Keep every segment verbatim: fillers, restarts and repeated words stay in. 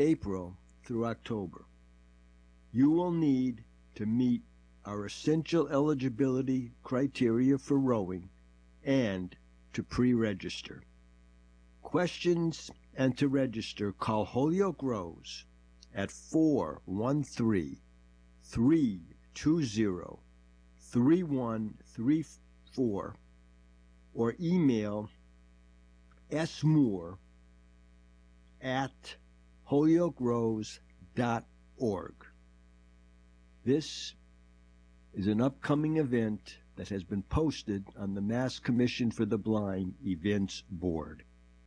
April through October. You will need to meet our essential eligibility criteria for rowing and to pre-register. Questions and to register, call Holyoke Rows at four one three, three two zero, three one three four or email smoore at holyoke rows dot org. This is an upcoming event that has been posted on the Mass Commission for the Blind Events Board.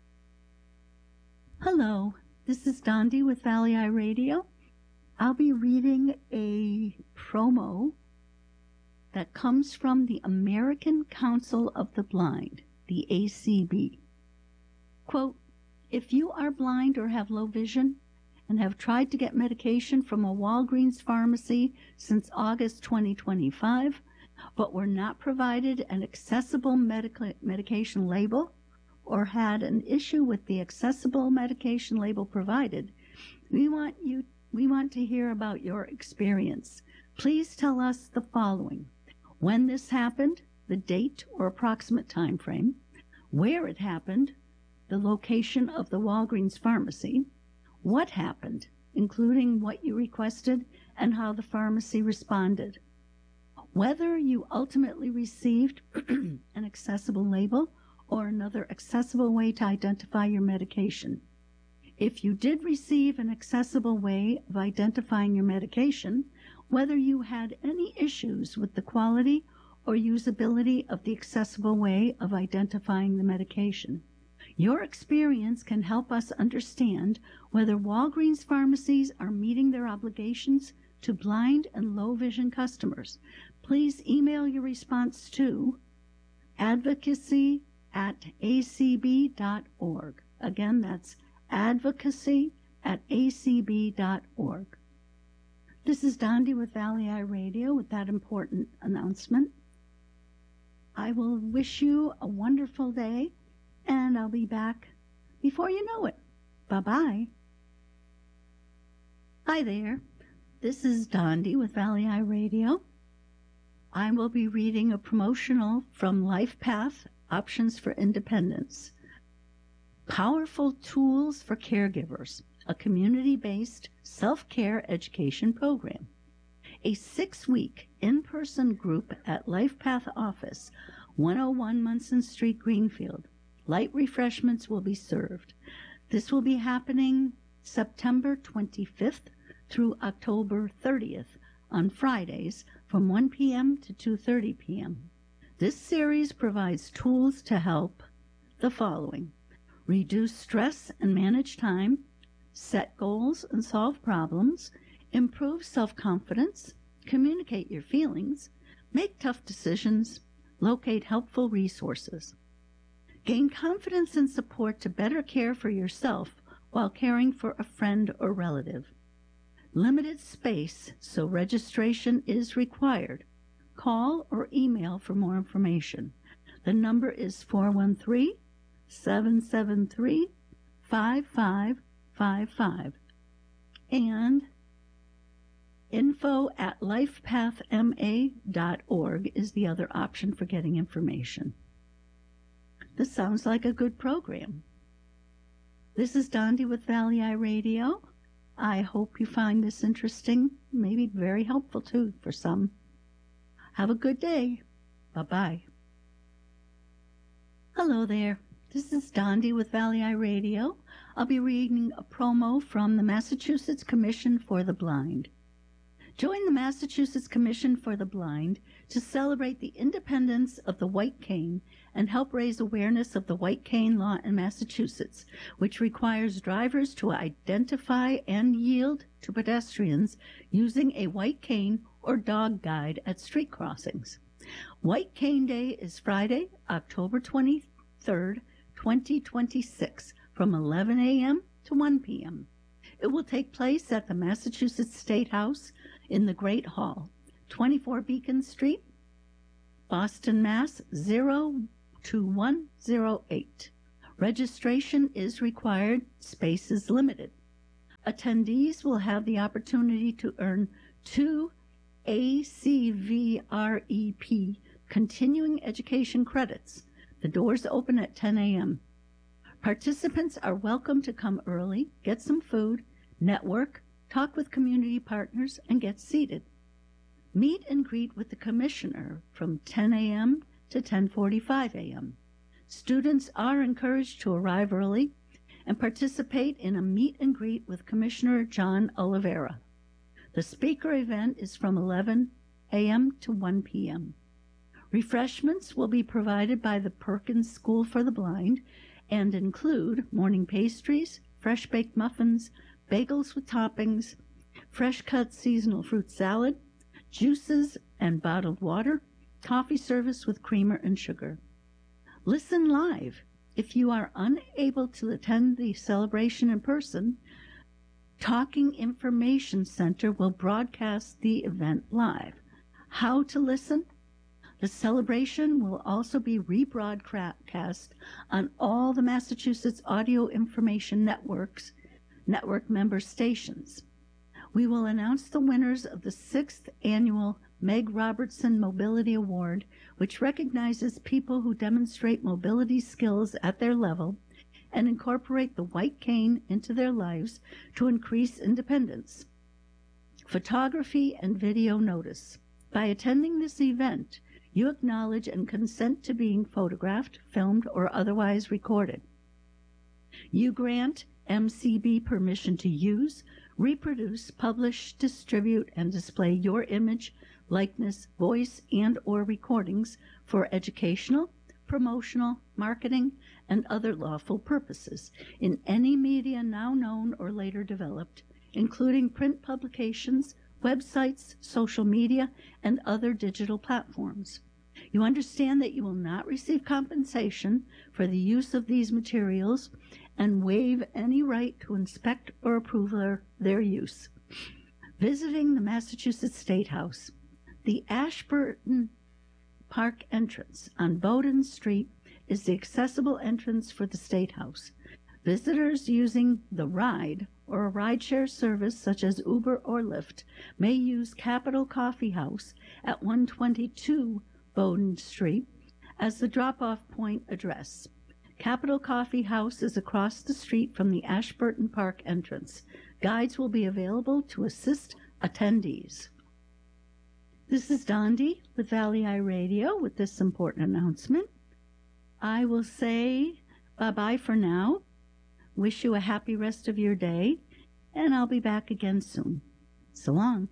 Hello, this is Dondi with Valley Eye Radio. I'll be reading a promo that comes from the American Council of the Blind, the A C B. Quote, if you are blind or have low vision and have tried to get medication from a Walgreens pharmacy since August twenty twenty-five, but were not provided an accessible medica- medication label or had an issue with the accessible medication label provided, we want you we want to hear about your experience. Please tell us the following: when this happened, the date or approximate time frame, where it happened, the location of the Walgreens pharmacy, what happened, including what you requested and how the pharmacy responded, whether you ultimately received an accessible label or another accessible way to identify your medication. If you did receive an accessible way of identifying your medication, whether you had any issues with the quality or usability of the accessible way of identifying the medication. Your experience can help us understand whether Walgreens pharmacies are meeting their obligations to blind and low vision customers. Please email your response to advocacy at a c b dot org. Again, that's advocacy at a c b dot org. This is Dondi with Valley Eye Radio with that important announcement. I will wish you a wonderful day, and I'll be back before you know it. Bye-bye. Hi there. This is Dondi with Valley Eye Radio. I will be reading a promotional from LifePath, Options for Independence. Powerful Tools for Caregivers, a community-based self-care education program. A six-week in-person group at LifePath office, one oh one Munson Street, Greenfield. Light refreshments will be served. This will be happening September twenty-fifth through October thirtieth on Fridays from one p.m. to two thirty p.m. This series provides tools to help the following: reduce stress and manage time, set goals and solve problems, improve self-confidence, communicate your feelings, make tough decisions, locate helpful resources. Gain confidence and support to better care for yourself while caring for a friend or relative. Limited space, so registration is required. Call or email for more information. The number is four one three, seven seven three, five five five five. And info at lifepath m a dot org is the other option for getting information. This sounds like a good program. This is Dondi with Valley Eye Radio. I hope you find this interesting, maybe very helpful too for some. Have a good day. Bye-bye. Hello there. This is Dondi with Valley Eye Radio. I'll be reading a promo from the Massachusetts Commission for the Blind. Join the Massachusetts Commission for the Blind to celebrate the independence of the white cane and help raise awareness of the white cane law in Massachusetts, which requires drivers to identify and yield to pedestrians using a white cane or dog guide at street crossings. White Cane Day is Friday, October twenty-third, twenty twenty-six, from eleven a.m. to one p.m. It will take place at the Massachusetts State House in the Great Hall, twenty-four Beacon Street, Boston, Mass. zero two one zero eight. Registration is required. Space is limited. Attendees will have the opportunity to earn two A C V R E P continuing education credits. The doors open at ten a.m. Participants are welcome to come early, get some food, network, talk with community partners, and get seated. Meet and greet with the commissioner from ten a.m. to ten forty-five a.m. Students are encouraged to arrive early and participate in a meet and greet with Commissioner John Oliveira. The speaker event is from eleven a.m. to one p.m. Refreshments will be provided by the Perkins School for the Blind and include morning pastries, fresh baked muffins, bagels with toppings, fresh cut seasonal fruit salad, juices and bottled water, coffee service with creamer and sugar. Listen live. If you are unable to attend the celebration in person, Talking Information Center will broadcast the event live. How to listen? The celebration will also be rebroadcast on all the Massachusetts Audio Information Networks, network member stations. We will announce the winners of the sixth annual Meg Robertson Mobility Award, which recognizes people who demonstrate mobility skills at their level and incorporate the white cane into their lives to increase independence. Photography and video notice. By attending this event, you acknowledge and consent to being photographed, filmed, or otherwise recorded. You grant M C B permission to use, reproduce, publish, distribute, and display your image, likeness, voice, and or recordings for educational, promotional, marketing, and other lawful purposes in any media now known or later developed, including print publications, websites, social media, and other digital platforms. You understand that you will not receive compensation for the use of these materials and waive any right to inspect or approve their, their use. Visiting the Massachusetts State House. The Ashburton Park entrance on Bowdoin Street is the accessible entrance for the State House. Visitors using the ride or a rideshare service such as Uber or Lyft may use Capital Coffee House at one twenty-two Bowdoin Street as the drop-off point address. Capital Coffee House is across the street from the Ashburton Park entrance. Guides will be available to assist attendees. This is Dondi with Valley Eye Radio with this important announcement. I will say bye-bye for now. Wish you a happy rest of your day, and I'll be back again soon. So long.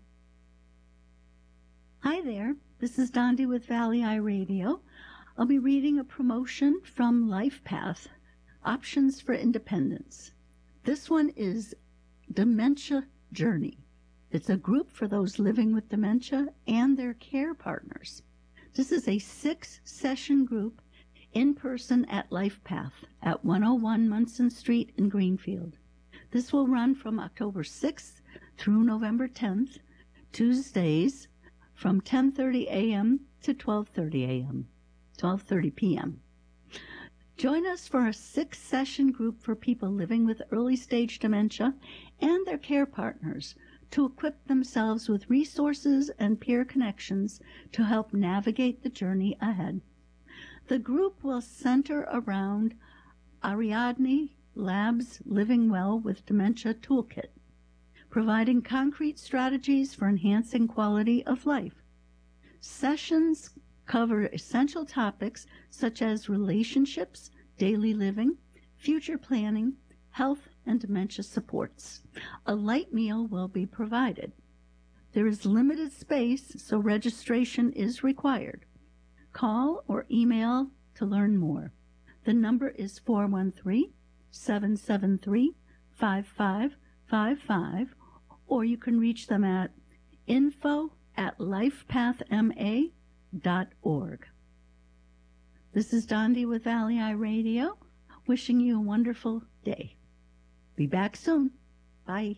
Hi there, this is Dondi with Valley Eye Radio. I'll be reading a promotion from LifePath, Options for Independence. This one is Dementia Journey. It's a group for those living with dementia and their care partners. This is a six-session group in person at LifePath at one oh one Munson Street in Greenfield. This will run from October sixth through November tenth, Tuesdays from ten thirty a.m. to twelve thirty a.m., twelve thirty p.m. Join us for a six-session group for people living with early-stage dementia and their care partners to equip themselves with resources and peer connections to help navigate the journey ahead. The group will center around Ariadne Labs Living Well with Dementia Toolkit, providing concrete strategies for enhancing quality of life. Sessions cover essential topics such as relationships, daily living, future planning, health, and dementia supports. A light meal will be provided. There is limited space, so registration is required. Call or email to learn more. The number is four one three, seven seven three, five five five five, or you can reach them at info at lifepathma dot org. This is Dondi with Valley Eye Radio, wishing you a wonderful day. Be back soon. Bye.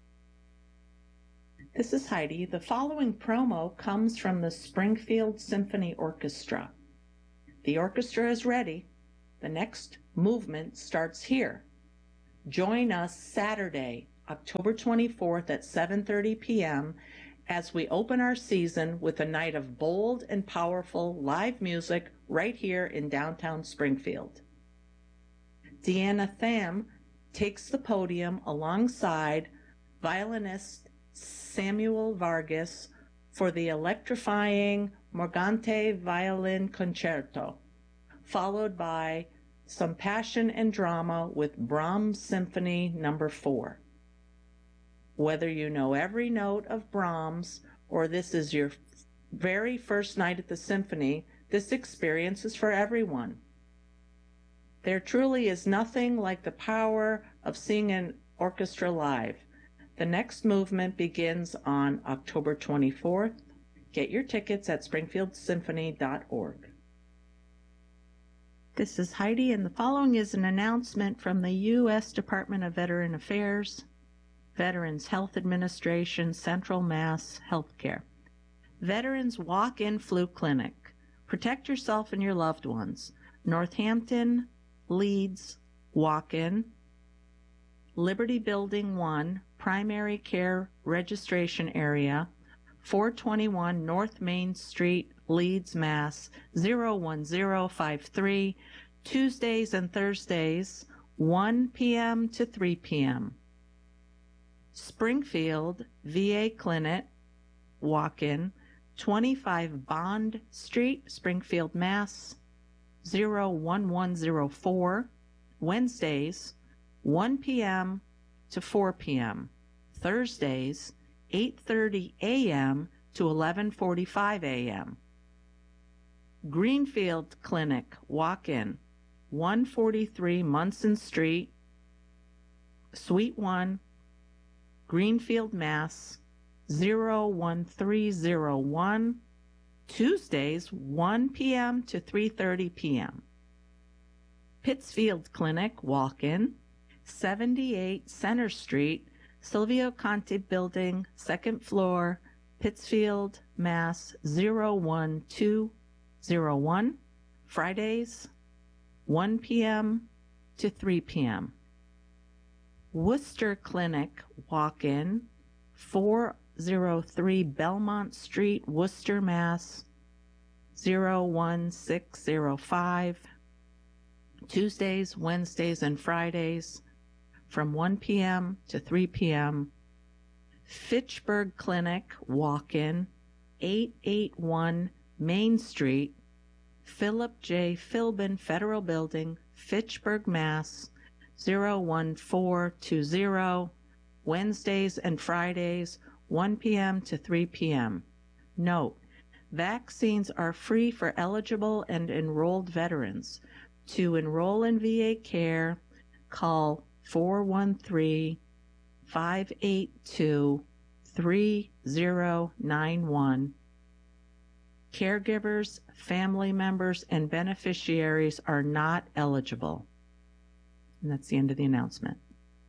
This is Heidi. The following promo comes from the Springfield Symphony Orchestra. The orchestra is ready. The next movement starts here. Join us Saturday, October twenty-fourth at seven thirty p.m. as we open our season with a night of bold and powerful live music right here in downtown Springfield. Deanna Tham takes the podium alongside violinist Samuel Vargas for the electrifying Morgante Violin Concerto, followed by some passion and drama with Brahms Symphony number four. Whether you know every note of Brahms or this is your very first night at the symphony, this experience is for everyone. There truly is nothing like the power of seeing an orchestra live. The next movement begins on October twenty-fourth. Get your tickets at springfield symphony dot org. This is Heidi, and the following is an announcement from the U S Department of Veteran Affairs, Veterans Health Administration, Central Mass Healthcare. Veterans Walk-In Flu Clinic. Protect yourself and your loved ones. Northampton, Leeds, Walk-In. Liberty Building one, Primary Care Registration Area, four twenty-one North Main Street, Leeds, Mass. zero one zero five three, Tuesdays and Thursdays, one p.m. to three p.m. Springfield V A Clinic, Walk-In, twenty-five Bond Street, Springfield, Mass. zero one one zero four, Wednesdays, one p.m. to four p.m. Thursdays, eight thirty a.m. to eleven forty-five a.m. Greenfield Clinic, Walk-In, one forty-three Munson Street, Suite one, Greenfield, Mass. zero one three zero one, Tuesdays, one p.m. to three thirty p.m. Pittsfield Clinic, Walk-In, seventy-eight Center Street, Silvio Conte Building, second floor, Pittsfield, Mass. zero one two zero one, Fridays, one p.m. to three p.m. Worcester Clinic, Walk-In, four oh three Belmont Street, Worcester, Mass. zero one six zero five, Tuesdays, Wednesdays, and Fridays from one p.m. to three p.m. Fitchburg Clinic, Walk-In, eight eighty-one Main Street, Philip J. Philbin Federal Building, Fitchburg, Mass. zero one four two zero, Wednesdays and Fridays, one p.m. to three p.m. Note, vaccines are free for eligible and enrolled veterans. To enroll in V A care, call four one three, five eight two, three zero nine one. Caregivers, family members, and beneficiaries are not eligible. And that's the end of the announcement.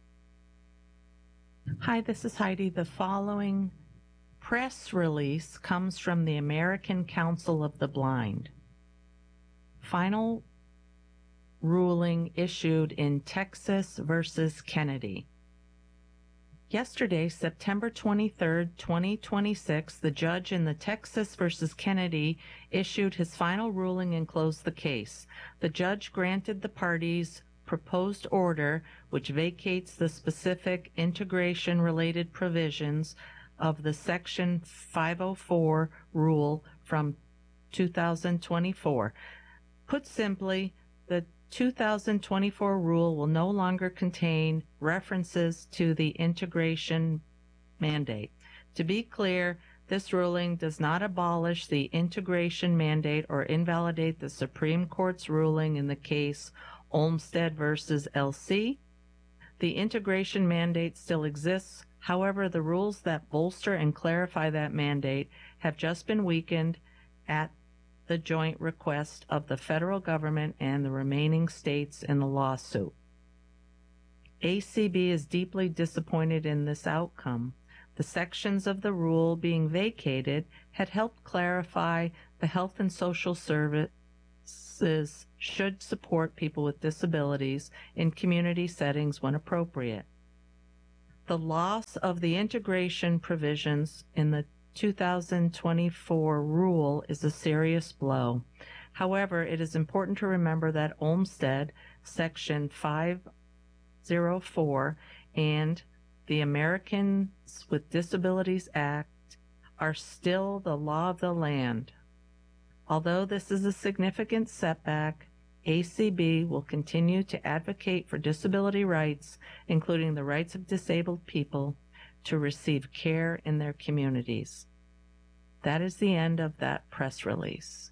Hi, this is Heidi. The following press release comes from the American Council of the Blind. Final ruling issued in Texas versus Kennedy. Yesterday, September twenty-third, twenty twenty-six, the judge in the Texas versus Kennedy issued his final ruling and closed the case. The judge granted the parties' proposed order, which vacates the specific integration-related provisions of the Section five oh four rule from two thousand twenty-four. Put simply, the two thousand twenty-four rule will no longer contain references to the integration mandate. To be clear, this ruling does not abolish the integration mandate or invalidate the Supreme Court's ruling in the case Olmstead versus L C. The integration mandate still exists. However, the rules that bolster and clarify that mandate have just been weakened at the joint request of the federal government and the remaining states in the lawsuit. A C B is deeply disappointed in this outcome. The sections of the rule being vacated had helped clarify the health and social services should support people with disabilities in community settings when appropriate. The loss of the integration provisions in the two thousand twenty-four rule is a serious blow. However, it is important to remember that Olmstead, Section five oh four, and the Americans with Disabilities Act are still the law of the land. Although this is a significant setback, A C B will continue to advocate for disability rights, including the rights of disabled people to receive care in their communities. That is the end of that press release.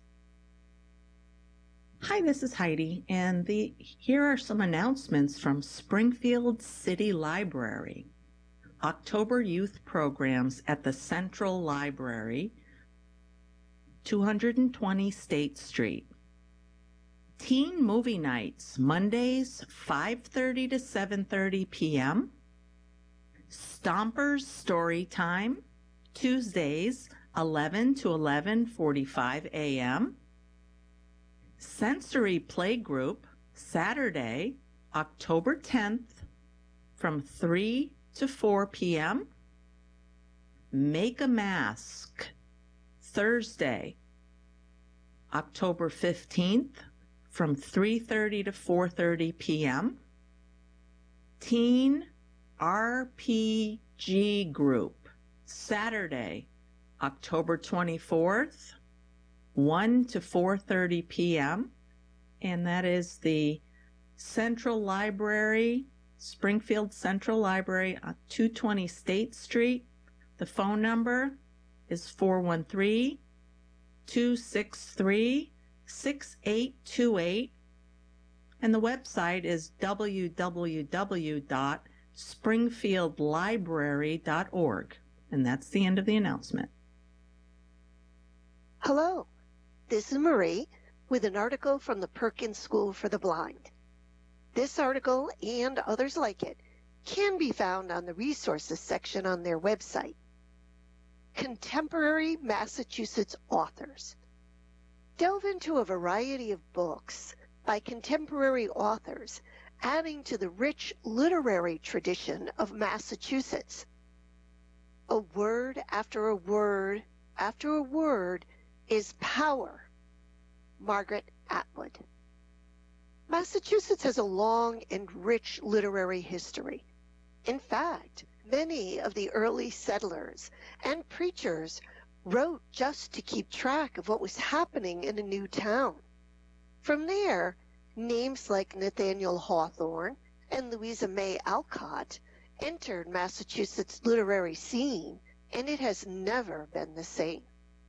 Hi, this is Heidi, and the, here are some announcements from Springfield City Library. October Youth Programs at the Central Library, two twenty State Street. Teen Movie Nights, Mondays, five thirty to seven thirty p m Stompers Story Time, Tuesdays, eleven to eleven forty-five a m Sensory Playgroup, Saturday, October tenth, from three to four p m Make a Mask, Thursday, October fifteenth, from three thirty to four thirty p m Teen R P G Group, Saturday, October twenty-fourth, one to four thirty p m And that is the Central Library, Springfield Central Library, on two twenty State Street. The phone number is four one three, two six three, six eight two eight, and the website is w w w dot springfield library dot org. And that's the end of the announcement. Hello, this is Marie with an article from the Perkins School for the Blind. This article and others like it can be found on the resources section on their website. Contemporary Massachusetts authors. Delve into a variety of books by contemporary authors, adding to the rich literary tradition of Massachusetts. A word after a word after a word is power. Margaret Atwood. Massachusetts has a long and rich literary history. In fact, many of the early settlers and preachers wrote just to keep track of what was happening in a new town. From there, names like Nathaniel Hawthorne and Louisa May Alcott entered Massachusetts' literary scene, and it has never been the same.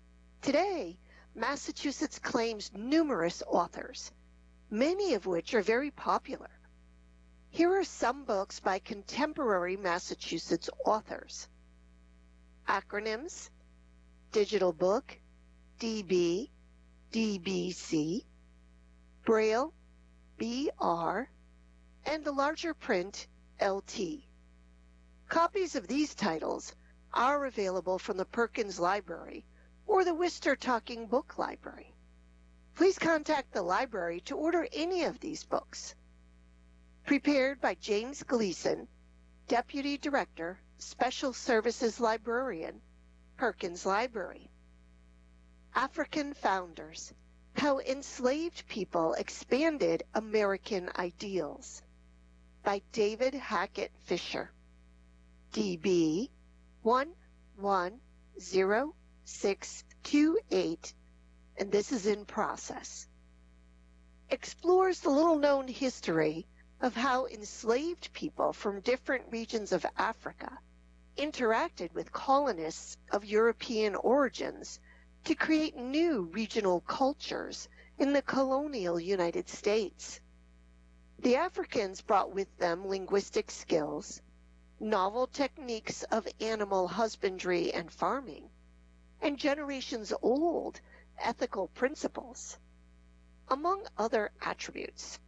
Today, Massachusetts claims numerous authors, many of which are very popular. Here are some books by contemporary Massachusetts authors. Acronyms: Digital Book, D B, D B C, Braille, B R, and the larger print, L T. Copies of these titles are available from the Perkins Library or the Worcester Talking Book Library. Please contact the library to order any of these books. Prepared by James Gleason, Deputy Director, Special Services Librarian, Perkins Library. African Founders: How Enslaved People Expanded American Ideals, by David Hackett Fisher. D B one one zero six two eight, and this is in process. Explores the little-known history of how enslaved people from different regions of Africa interacted with colonists of European origins to create new regional cultures in the colonial United States. The Africans brought with them linguistic skills, novel techniques of animal husbandry and farming, and generations-old ethical principles, among other attributes.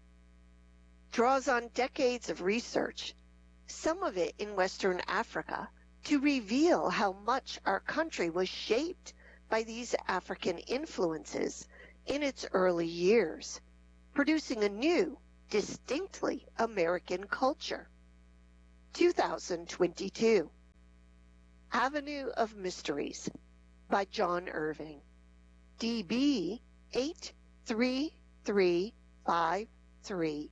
Draws on decades of research, some of it in Western Africa, to reveal how much our country was shaped by these African influences in its early years, producing a new, distinctly American culture. two thousand twenty-two. Avenue of Mysteries by John Irving, D B eight three three five three,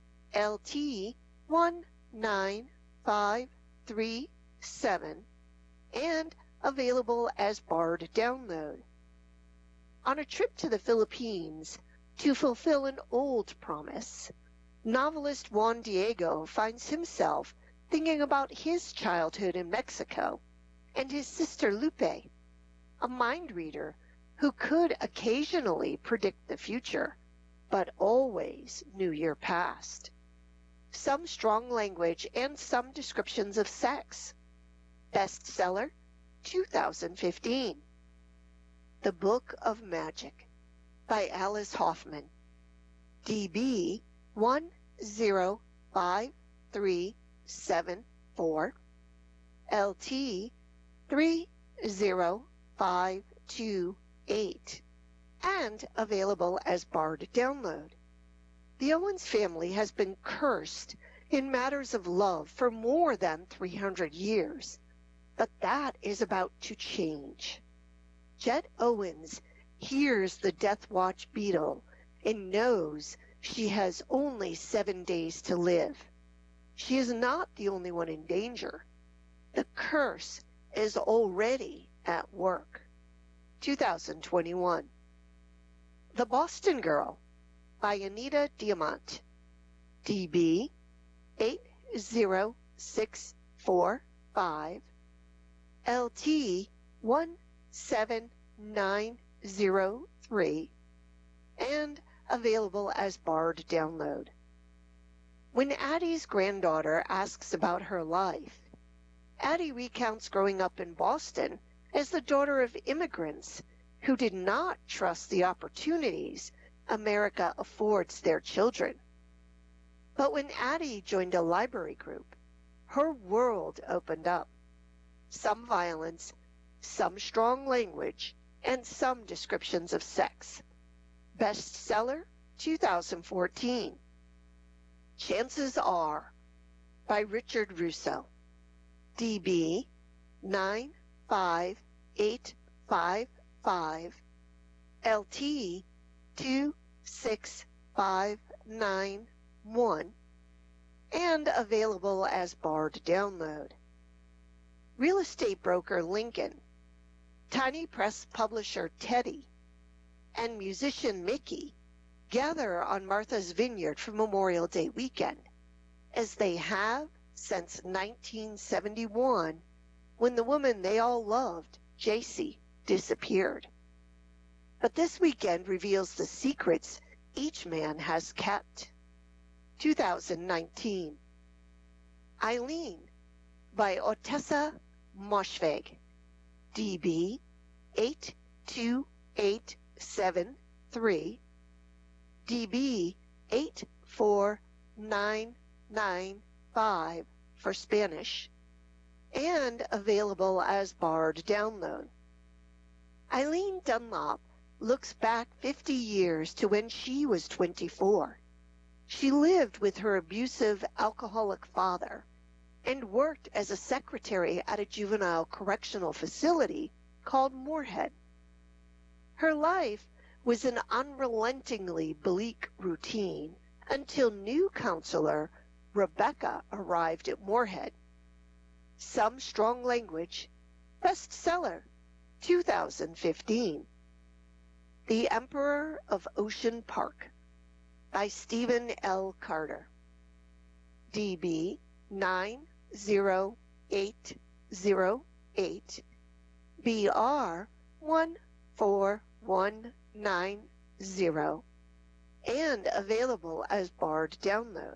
L T one nine five three seven, and available as barred download. On a trip to the Philippines to fulfill an old promise, novelist Juan Diego finds himself thinking about his childhood in Mexico and his sister Lupe, a mind reader who could occasionally predict the future, but always knew your past. Some strong language and some descriptions of sex. Bestseller, two thousand fifteen. The Book of Magic by Alice Hoffman, D B one zero five three seven four, L T three zero five two eight, and available as barred download. The Owens family has been cursed in matters of love for more than three hundred years, but that is about to change. Jet Owens hears the Death Watch beetle and knows she has only seven days to live. She is not the only one in danger. The curse is already at work. two thousand twenty-one. The Boston Girl by Anita Diamant, D B eight zero six four five, L T one seven nine zero three, and available as barred download. When Addie's granddaughter asks about her life, Addie recounts growing up in Boston as the daughter of immigrants who did not trust the opportunities America affords their children. But when Addie joined a library group, her world opened up. Some violence, some strong language, and some descriptions of sex. Bestseller, two thousand fourteen. Chances Are by Richard Russo, D B nine five eight five five, L T two six five nine one, and available as barred download. Real estate broker Lincoln, tiny press publisher Teddy, and musician Mickey gather on Martha's Vineyard for Memorial Day weekend, as they have since nineteen seventy-one, when the woman they all loved, J C, disappeared. But this weekend reveals the secrets each man has kept. two thousand nineteen. Eileen by Otessa Moshfegh, D B eight two eight seven three, D B eight four nine nine five for Spanish, and available as barred download. Eileen Dunlop looks back fifty years to when she was twenty-four. She lived with her abusive, alcoholic father and worked as a secretary at a juvenile correctional facility called Moorhead. Her life was an unrelentingly bleak routine until new counselor Rebecca arrived at Moorhead. Some strong language, bestseller, two thousand fifteen. The Emperor of Ocean Park by Stephen L. Carter, D B nine zero eight zero eight, B R one four one nine zero, and available as barred download.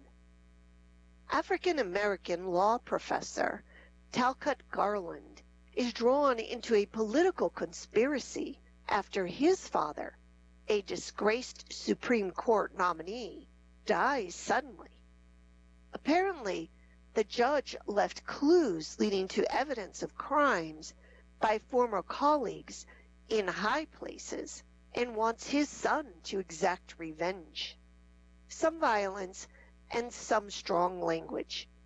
African-American law professor Talcott Garland is drawn into a political conspiracy after his father, a disgraced Supreme Court nominee, dies suddenly. Apparently, the judge left clues leading to evidence of crimes by former colleagues in high places and wants his son to exact revenge. Some violence and some strong language.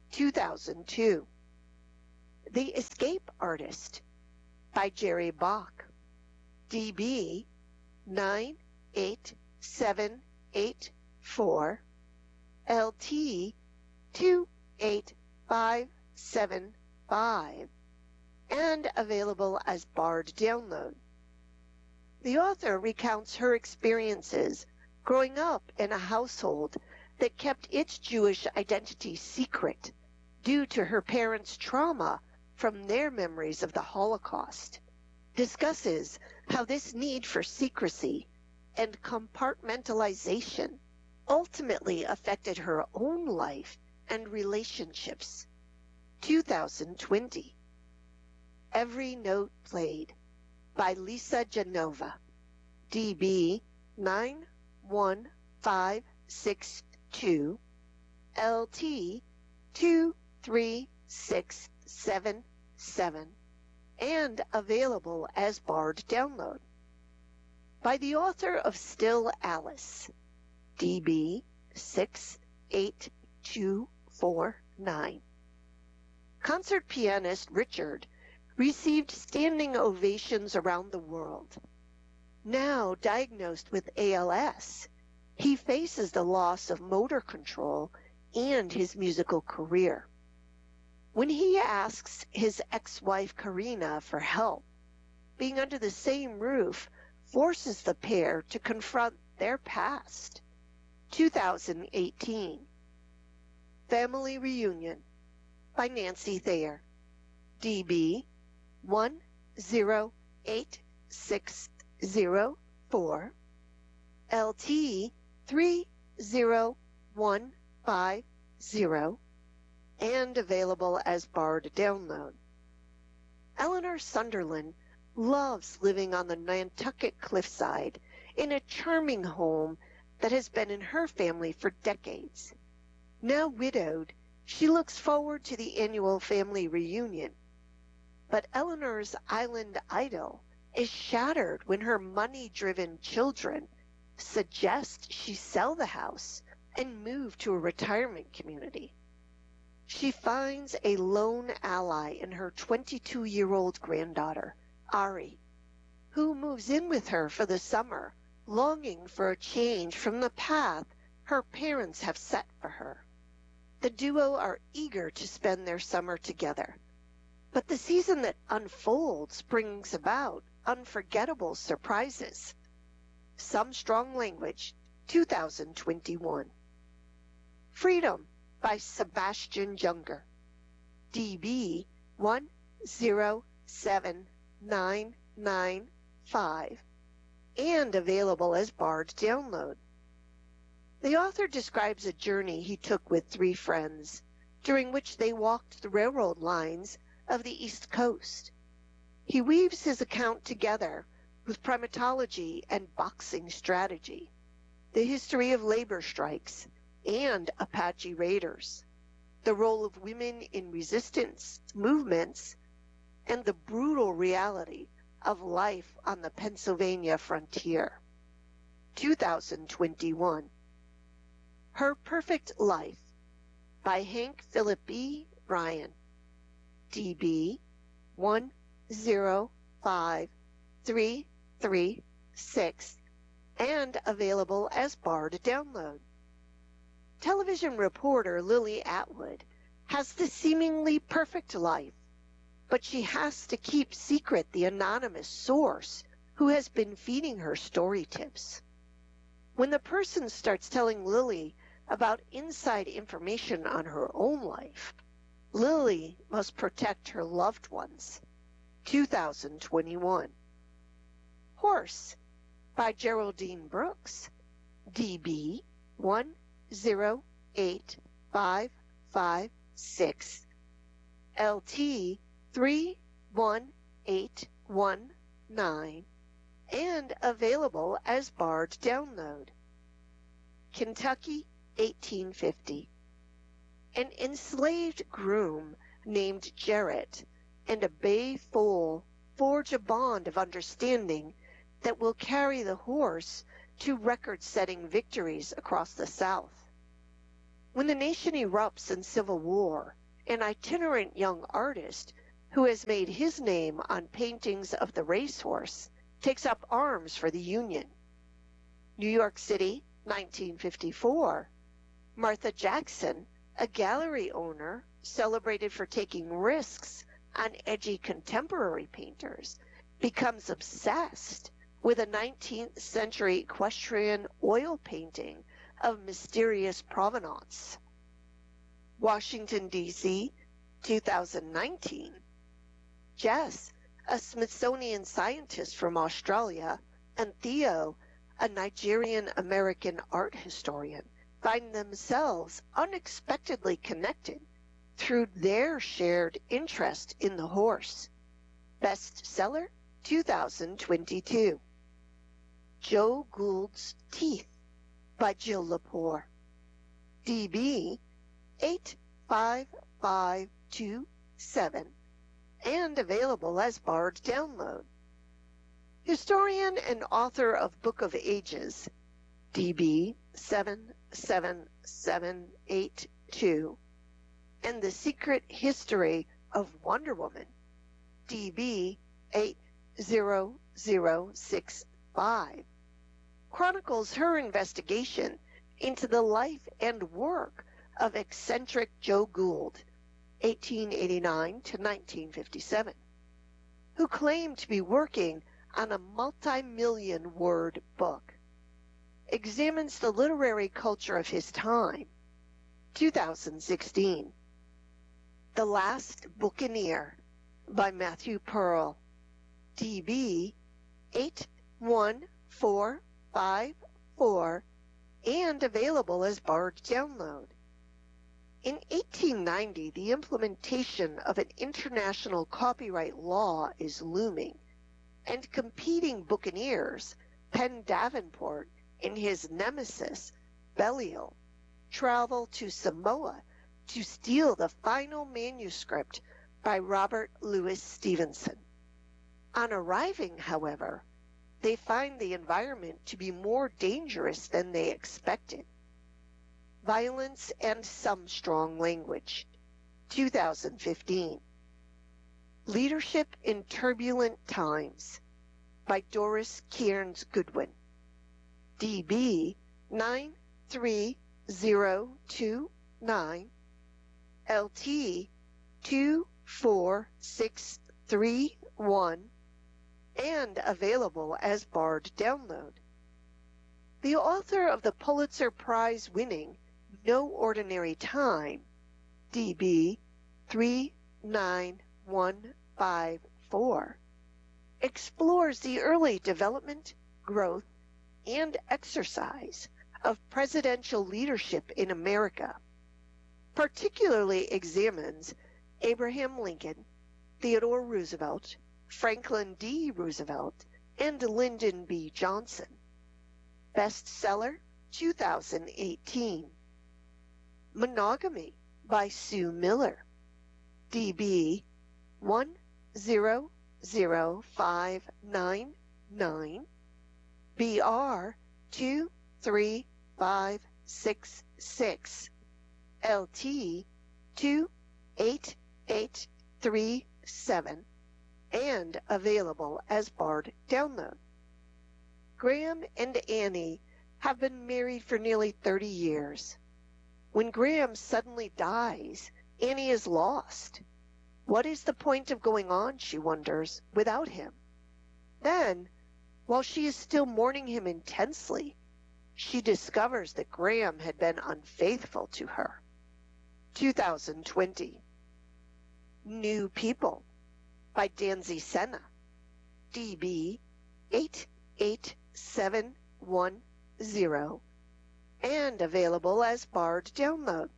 two thousand two. The Escape Artist by Jerry Bach, D B nine eight seven eight four, L T two eight five seven five, and available as Bard download. The author recounts her experiences growing up in a household that kept its Jewish identity secret due to her parents' trauma from their memories of the Holocaust, discusses how this need for secrecy and compartmentalization ultimately affected her own life and relationships. two thousand twenty. Every Note Played by Lisa Genova, D B nine one five six two, L T two three six seven seven, and available as Bard download. By the author of Still Alice, D B six eight two four nine. Concert pianist Richard received standing ovations around the world. Now diagnosed with A L S, he faces the loss of motor control and his musical career. When he asks his ex-wife Karina for help, being under the same roof forces the pair to confront their past. two thousand eighteen. Family Reunion by Nancy Thayer, D B one zero eight six zero four, L T three zero one five zero, and available as Bard download. Eleanor Sunderland loves living on the Nantucket cliffside in a charming home that has been in her family for decades. Now widowed, she looks forward to the annual family reunion. But Eleanor's island idyll is shattered when her money-driven children suggest she sell the house and move to a retirement community. She finds a lone ally in her twenty-two-year-old granddaughter, Ari, who moves in with her for the summer, longing for a change from the path her parents have set for her. The duo are eager to spend their summer together, but the season that unfolds brings about unforgettable surprises. Some Strong Language, two thousand twenty-one. Freedom by Sebastian Junger, D B one zero seven nine nine five, and available as Bard download. The author describes a journey he took with three friends, during which they walked the railroad lines of the East Coast. He weaves his account together with primatology and boxing strategy, the history of labor strikes and Apache raiders, the role of women in resistance movements, and the brutal reality of life on the Pennsylvania frontier. two thousand twenty-one. Her Perfect Life by Hank Philip B. Ryan, D B one zero five three three six, and available as Bard download. Television reporter Lily Atwood has the seemingly perfect life, but she has to keep secret the anonymous source who has been feeding her story tips. When the person starts telling Lily about inside information on her own life, Lily must protect her loved ones. two thousand twenty-one. Horse by Geraldine Brooks, D B one zero eight five five six, L T three one eight one nine, and available as Bard download. Kentucky, eighteen fifty. An enslaved groom named Jarrett and a bay foal forge a bond of understanding that will carry the horse to record-setting victories across the South. When the nation erupts in civil war, an itinerant young artist who has made his name on paintings of the racehorse takes up arms for the Union. New York City, nineteen fifty-four. Martha Jackson, a gallery owner celebrated for taking risks on edgy contemporary painters, becomes obsessed with a nineteenth century equestrian oil painting of mysterious provenance. Washington, D C, two thousand nineteen. Jess, a Smithsonian scientist from Australia, and Theo, a Nigerian-American art historian, find themselves unexpectedly connected through their shared interest in the horse. Bestseller, two thousand twenty-two. Joe Gould's Teeth by Jill Lepore. D B eight five five two seven and available as Bard download. Historian and author of Book of Ages, D B seven seven seven eight two, and The Secret History of Wonder Woman, D B eight zero zero six five, chronicles her investigation into the life and work of eccentric Joe Gould, eighteen eighty-nine to nineteen fifty-seven, who claimed to be working on a multi-million word book. Examines the literary culture of his time, two thousand sixteen. The Last Buccaneer by Matthew Pearl, D B eight one four five four, and available as Bard download. In eighteen ninety, the implementation of an international copyright law is looming, and competing buccaneers, Penn Davenport and his nemesis, Belial, travel to Samoa to steal the final manuscript by Robert Louis Stevenson. On arriving, however, they find the environment to be more dangerous than they expected. Violence and Some Strong Language, two thousand fifteen. Leadership in Turbulent Times by Doris Kearns Goodwin, D B nine three zero two nine, L T two four six three one, and available as Bard download. The author of the Pulitzer Prize-winning No Ordinary Time, D B three nine one five four, explores the early development, growth, and exercise of presidential leadership in America, particularly examines Abraham Lincoln, Theodore Roosevelt, Franklin D. Roosevelt, and Lyndon B. Johnson. Bestseller, two thousand eighteen. Monogamy by Sue Miller, D B one zero zero five nine nine, B R two three five six six, L T two eight eight three seven, and available as Bard download. Graham and Annie have been married for nearly thirty years. When Graham suddenly dies, Annie is lost. What is the point of going on, she wonders, without him? Then, while she is still mourning him intensely, she discovers that Graham had been unfaithful to her. two thousand twenty. New People by Danzy Senna, D B eight eight seven one zero, and available as Bard download.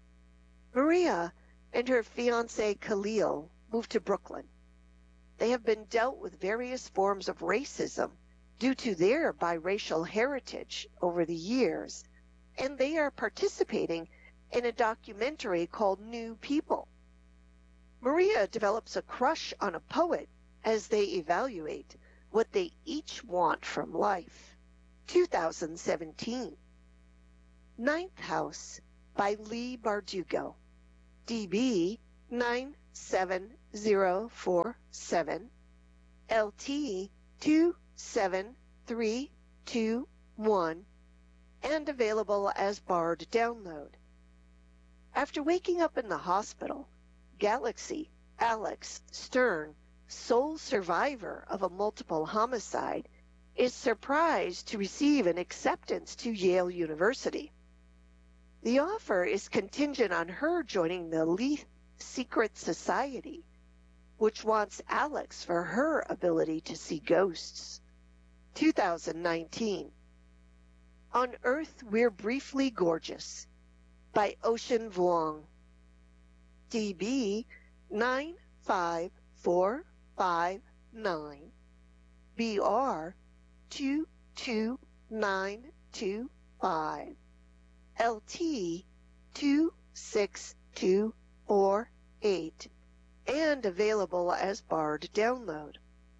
Maria and her fiancé Khalil moved to Brooklyn. They have been dealt with various forms of racism due to their biracial heritage over the years, and they are participating in a documentary called New People. Maria develops a crush on a poet as they evaluate what they each want from life. two thousand seventeen. Ninth House by Lee Bardugo, D B nine seven zero four seven, L T two seven three two one, and available as barred download. After waking up in the hospital, Galaxy Alex Stern, sole survivor of a multiple homicide, is surprised to receive an acceptance to Yale University. The offer is contingent on her joining the Leith Secret Society, which wants Alex for her ability to see ghosts. two thousand nineteen. On Earth We're Briefly Gorgeous by Ocean Vuong, D B nine five four five nine, B R two two nine two five, L T two six two four eight, and available as barred download.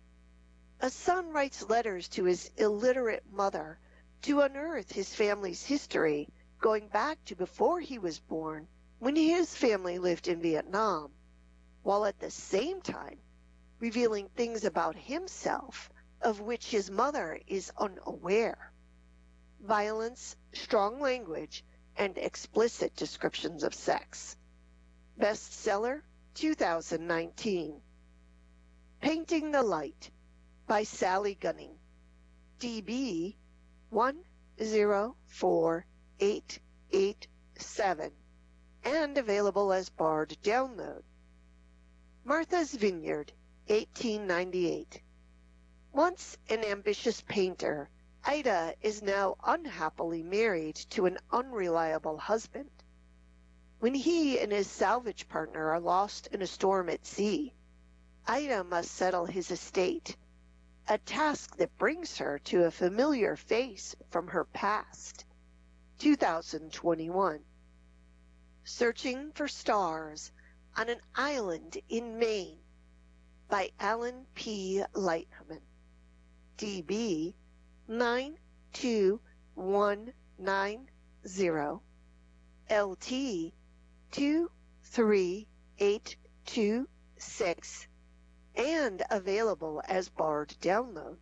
A son writes letters to his illiterate mother to unearth his family's history going back to before he was born, when his family lived in Vietnam, while at the same time revealing things about himself of which his mother is unaware. Violence, strong language, and explicit descriptions of sex. Bestseller, two thousand nineteen. Painting the Light by Sally Gunning, D B one zero four eight eight seven, and available as barred download. Martha's Vineyard, eighteen ninety-eight. Once an ambitious painter, Ida is now unhappily married to an unreliable husband. When he and his salvage partner are lost in a storm at sea, Ida must settle his estate, a task that brings her to a familiar face from her past. two thousand twenty-one. Searching for Stars on an Island in Maine by Alan P. Lightman, D B nine two one nine zero, L T two three eight two six, and available as barred download.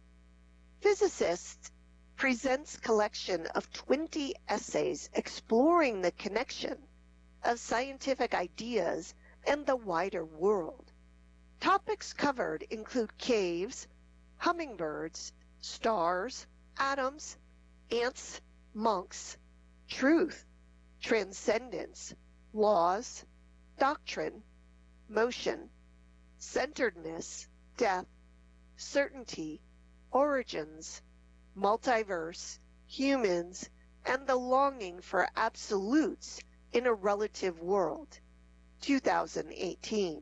Physicists presents collection of twenty essays exploring the connection of scientific ideas and the wider world. Topics covered include caves, hummingbirds, stars, atoms, ants, monks, truth, transcendence, laws, doctrine, motion, centeredness, death, certainty, origins, multiverse, humans, and the longing for absolutes in a relative world. two thousand eighteen.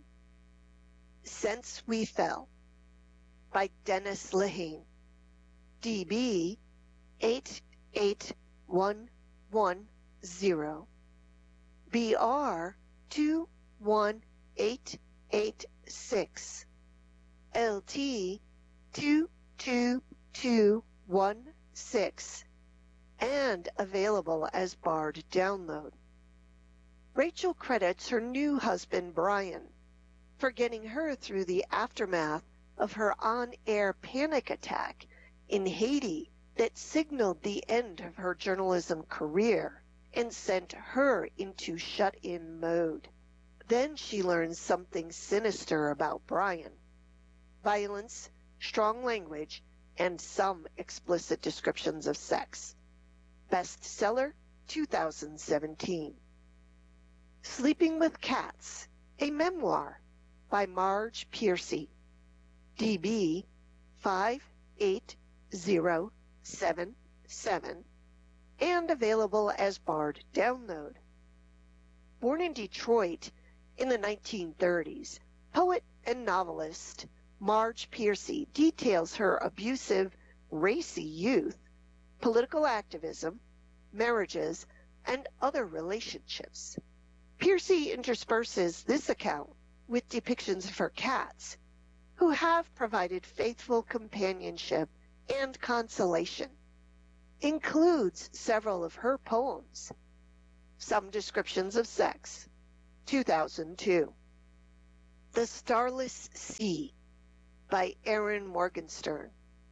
Since We Fell by Dennis Lehane, D B eight eight one one zero, B R two one eight eight six, L T two two two one six, and available as barred download. Rachel credits her new husband Brian for getting her through the aftermath of her on-air panic attack in Haiti that signaled the end of her journalism career and sent her into shut-in mode. Then she learns something sinister about Brian: violence, strong language, and some explicit descriptions of sex. Bestseller, two thousand seventeen. Sleeping with Cats, a memoir by Marge Piercy, D B five eight zero seven seven, and available as barred download. Born in Detroit in the nineteen thirties, poet and novelist Marge Piercy details her abusive, racy youth, political activism, marriages, and other relationships. Piercy intersperses this account with depictions of her cats, who have provided faithful companionship and consolation. Includes several of her poems. Some Descriptions of Sex, two thousand two. The Starless Sea by Erin Morgenstern,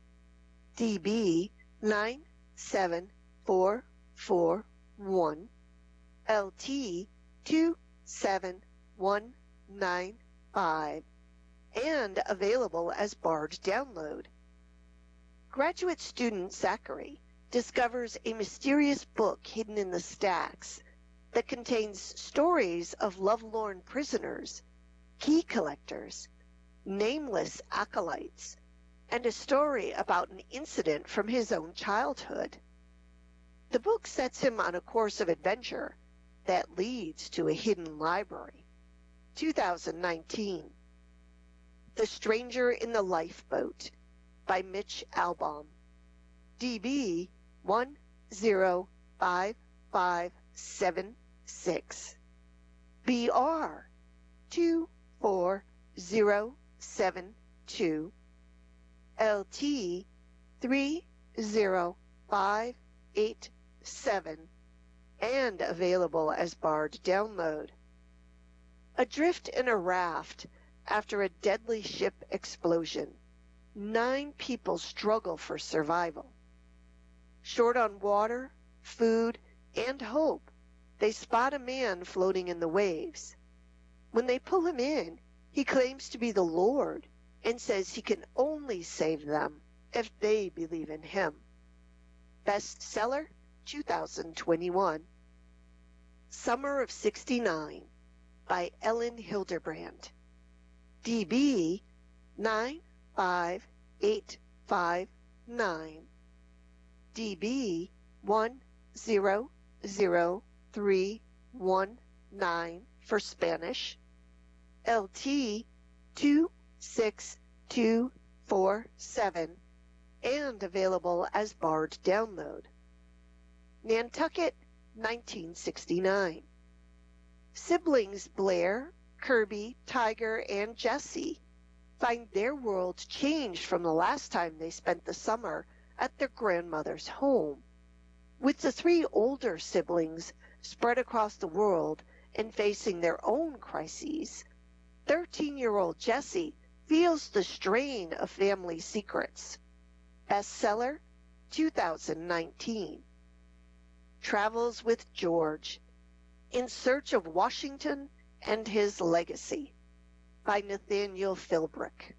D B nine seven four four one, L T two seven one nine five, and available as barred download. Graduate student Zachary discovers a mysterious book hidden in the stacks that contains stories of lovelorn prisoners, key collectors, nameless acolytes, and a story about an incident from his own childhood. The book sets him on a course of adventure that leads to a hidden library. two thousand nineteen. The Stranger in the Lifeboat by Mitch Albom, D B one zero five five seven six, B R two four zero seven two, L T three zero five eight seven, and available as barred download. Adrift in a raft after a deadly ship explosion, nine people struggle for survival. Short on water, food, and hope, they spot a man floating in the waves. When they pull him in, he claims to be the Lord and says he can only save them if they believe in him. Bestseller, two thousand twenty-one. Summer of sixty-nine by Ellen Hilderbrand, D B nine five eight five nine, D B one zero zero three one nine for Spanish, L T two six two four seven, and available as barred download. Nantucket, nineteen sixty-nine. Siblings Blair, Kirby, Tiger, and Jessie find their world changed from the last time they spent the summer at their grandmother's home. With the three older siblings spread across the world and facing their own crises, thirteen-year-old Jessie feels the strain of family secrets. Bestseller, two thousand nineteen. Travels with George, In Search of Washington and His Legacy by Nathaniel Philbrick,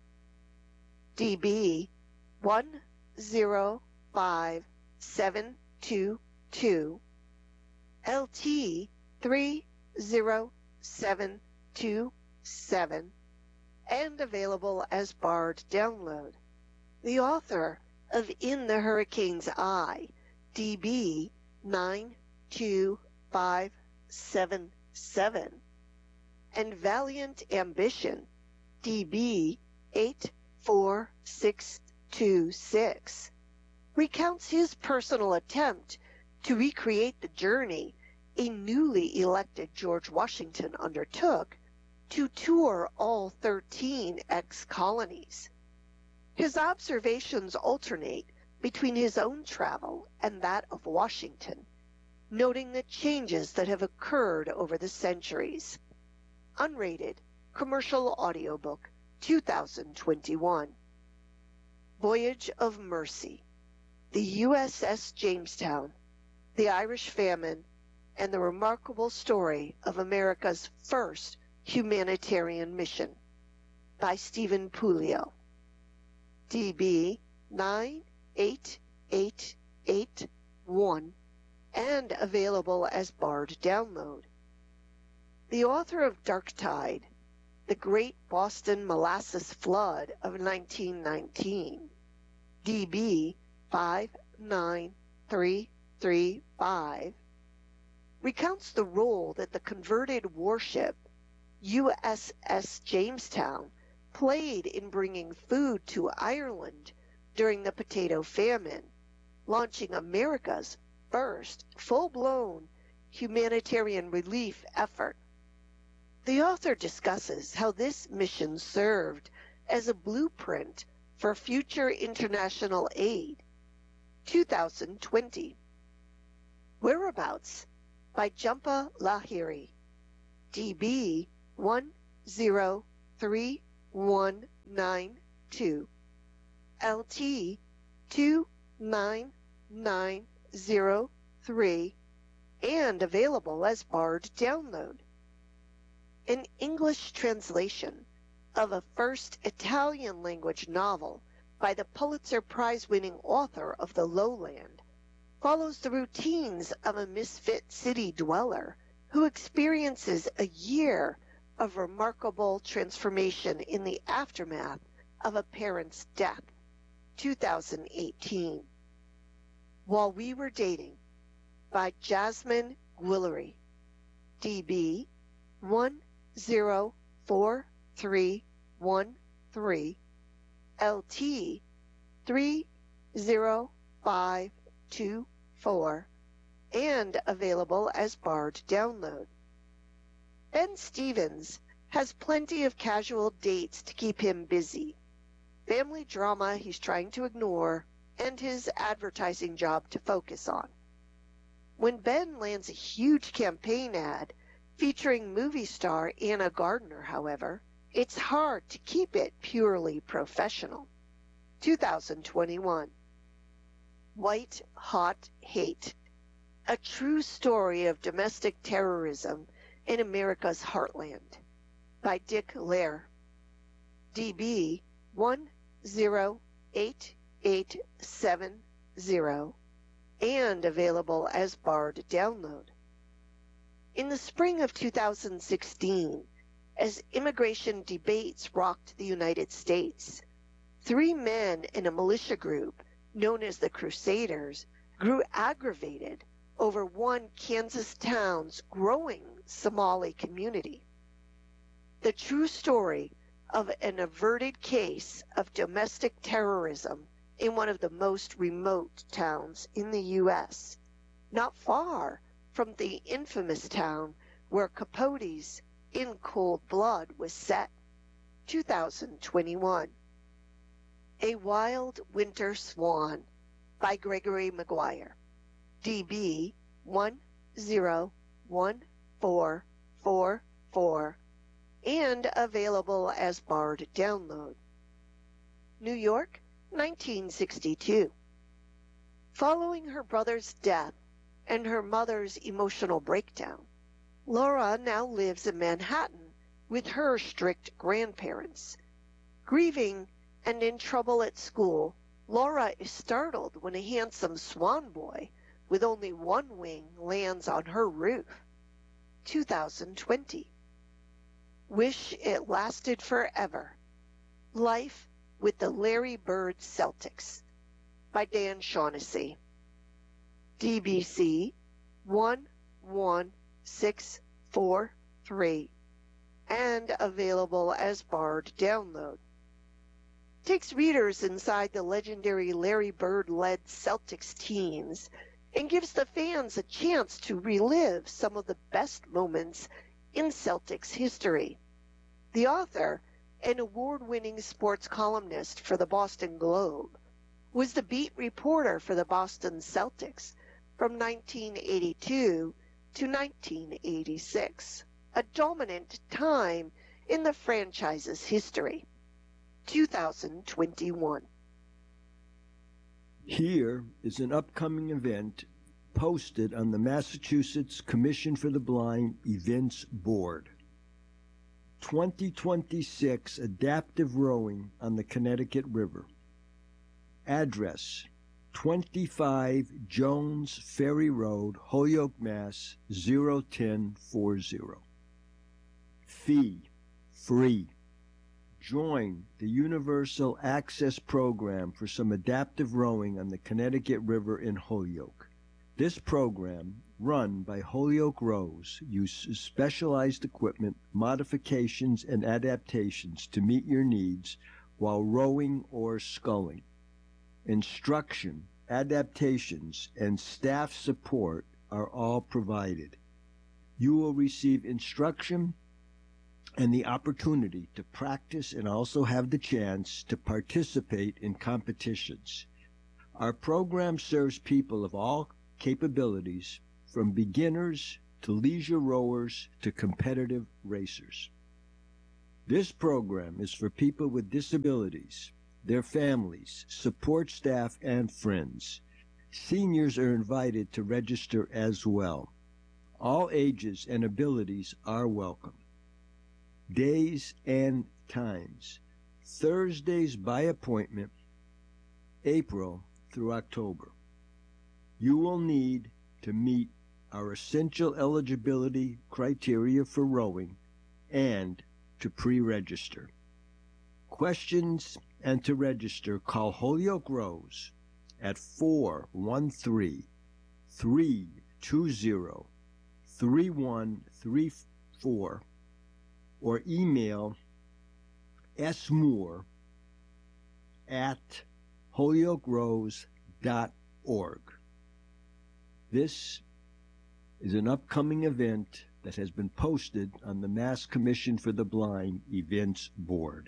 D B one zero five seven two two, L T three zero seven two seven, and available as barred download. The author of In the Hurricane's Eye, D B nine two five seven seven, and Valiant Ambition, D B eight four six two six, recounts his personal attempt to recreate the journey a newly elected George Washington undertook to tour all thirteen ex-colonies. His observations alternate between his own travel and that of Washington, noting the changes that have occurred over the centuries. Unrated Commercial Audiobook, two thousand twenty-one. Voyage of Mercy, the U S S Jamestown, the Irish Famine, and the remarkable story of America's first humanitarian mission by Stephen Puleo, D B nine eight eight eight one, and available as barred download. The author of Dark Tide, The Great Boston Molasses Flood of nineteen nineteen, D B five nine three three five, recounts the role that the converted warship U S S Jamestown played in bringing food to Ireland during the potato famine, launching America's first full-blown humanitarian relief effort. The author discusses how this mission served as a blueprint for future international aid. two thousand twenty. Whereabouts by Jhumpa Lahiri, D B one zero three one nine two, L T two nine nine zero three, and available as Bard download. An English translation of a first Italian language novel by the Pulitzer Prize-winning author of The Lowland follows the routines of a misfit city dweller who experiences a year of remarkable transformation in the aftermath of a parent's death. two thousand eighteen. While We Were Dating by Jasmine Guillory, D B one zero four three one three, L T three zero five two four, and available as Bard download. Ben Stevens has plenty of casual dates to keep him busy, family drama he's trying to ignore, and his advertising job to focus on. When Ben lands a huge campaign ad featuring movie star Anna Gardner, however, it's hard to keep it purely professional. two thousand twenty-one. White Hot Hate, a true story of domestic terrorism in America's heartland, by Dick Lair, D B one zero eight eight seven zero, and available as Bard download. In the spring of two thousand sixteen, as immigration debates rocked the United States, three men in a militia group known as the Crusaders grew aggravated over one Kansas town's growing Somali community. The true story of an averted case of domestic terrorism in one of the most remote towns in the U S, not far from the infamous town where Capote's In Cold Blood was set. two thousand twenty-one. A Wild Winter Swan by Gregory Maguire, D B one zero one four four four, and available as Bard download. New York, nineteen sixty-two. Following her brother's death and her mother's emotional breakdown, Laura now lives in Manhattan with her strict grandparents. Grieving and in trouble at school, Laura is startled when a handsome swan boy with only one wing lands on her roof. two thousand twenty. Wish It Lasted Forever. Life with the Larry Bird Celtics by Dan Shaughnessy, D B C one one six four three, and available as Bard download. Takes readers inside the legendary Larry Bird-led Celtics teams and gives the fans a chance to relive some of the best moments in Celtics history. The author, an award-winning sports columnist for the Boston Globe, was the beat reporter for the Boston Celtics from nineteen eighty-two to nineteen eighty-six, a dominant time in the franchise's history. two thousand twenty-one. Here is an upcoming event posted on the Massachusetts Commission for the Blind Events Board. twenty twenty-six Adaptive Rowing on the Connecticut River. Address: twenty-five Jones Ferry Road, Holyoke, Mass. zero ten forty. Fee: free. Join the Universal Access Program for some adaptive rowing on the Connecticut River in Holyoke. This program, run by Holyoke Rows, uses specialized equipment, modifications, and adaptations to meet your needs while rowing or sculling. Instruction, adaptations, and staff support are all provided. You will receive instruction and the opportunity to practice and also have the chance to participate in competitions. Our program serves people of all capabilities from beginners to leisure rowers to competitive racers. This program is for people with disabilities, their families, support staff, and friends. Seniors are invited to register as well. All ages and abilities are welcome. Days and times: Thursdays by appointment, April through October. You will need to meet our essential eligibility criteria for rowing and to pre-register. Questions and to register, call Holyoke Rows at four one three, three two zero, three one three four or email smoore at holyoke rows dot org. This is an upcoming event that has been posted on the Mass Commission for the Blind Events Board.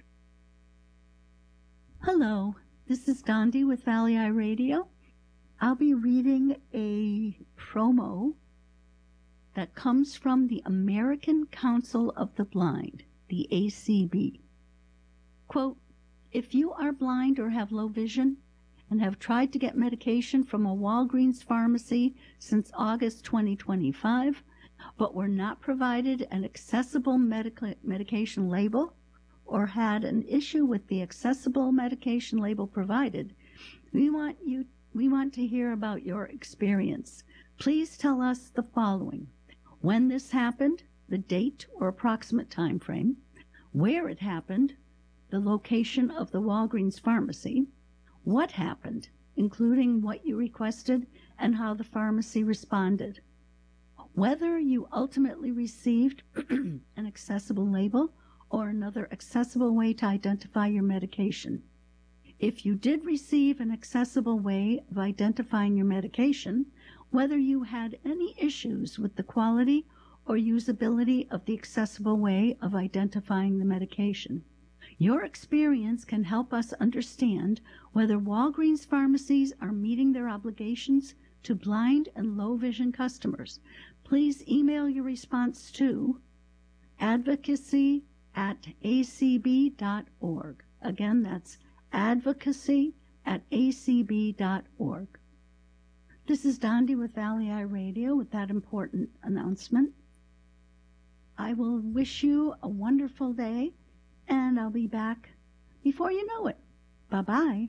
Hello, this is Dondi with Valley Eye Radio. I'll be reading a promo that comes from the American Council of the Blind, the A C B. Quote, if you are blind or have low vision and have tried to get medication from a Walgreens pharmacy since August twenty twenty-five, but were not provided an accessible medica- medication label or had an issue with the accessible medication label provided, we want you we want to hear about your experience. Please tell us the following: when this happened, the date or approximate time frame, where it happened, the location of the Walgreens pharmacy, what happened, including what you requested and how the pharmacy responded, whether you ultimately received an accessible label or another accessible way to identify your medication. If you did receive an accessible way of identifying your medication, whether you had any issues with the quality or usability of the accessible way of identifying the medication. Your experience can help us understand whether Walgreens pharmacies are meeting their obligations to blind and low vision customers. Please email your response to advocacy at a c b dot org. Again, that's advocacy at a c b dot org. This is Dondi with Valley Eye Radio with that important announcement. I will wish you a wonderful day, and I'll be back before you know it. Bye-bye.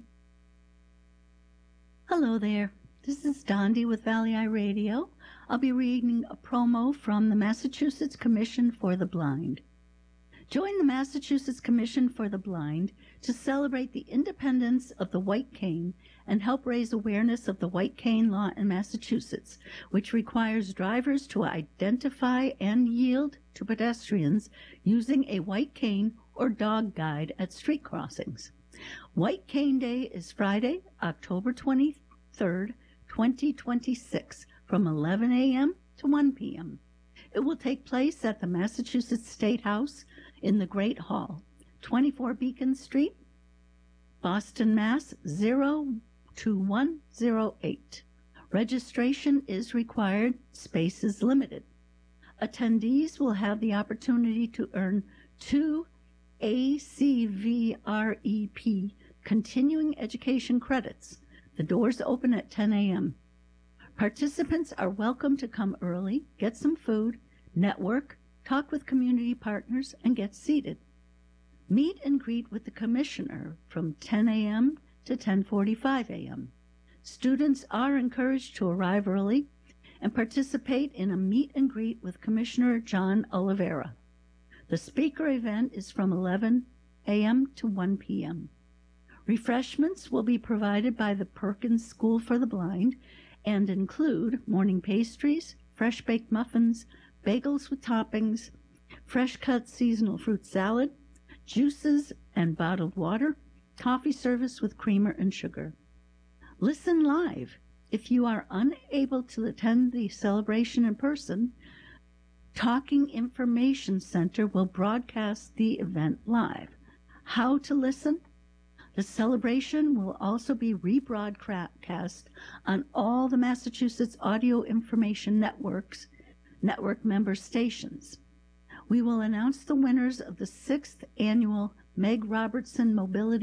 Hello there. This is Dondi with Valley Eye Radio. I'll be reading a promo from the Massachusetts Commission for the Blind. Join the Massachusetts Commission for the Blind to celebrate the independence of the white cane and help raise awareness of the white cane law in Massachusetts, which requires drivers to identify and yield to pedestrians using a white cane or dog guide at street crossings. White Cane Day is Friday, October twenty-third, twenty twenty-six, from eleven a.m. to one p.m. It will take place at the Massachusetts State House in the Great Hall, twenty-four Beacon Street, Boston, Mass. zero two one zero eight. Registration is required. Space is limited. Attendees will have the opportunity to earn two A C V R E P continuing education credits. The doors open at ten a.m. Participants are welcome to come early, get some food, network, talk with community partners, and get seated. Meet and greet with the commissioner from ten a.m. to ten forty-five a.m. Students are encouraged to arrive early and participate in a meet and greet with Commissioner John Oliveira. The speaker event is from eleven a.m. to one p.m. Refreshments will be provided by the Perkins School for the Blind and include morning pastries, fresh baked muffins, bagels with toppings, fresh cut seasonal fruit salad, juices and bottled water, coffee service with creamer and sugar. Listen live. If you are unable to attend the celebration in person, Talking Information Center will broadcast the event live. How to listen? The celebration will also be rebroadcast on all the Massachusetts Audio Information Networks, network member stations. We will announce the winners of the sixth annual Meg Robertson Mobility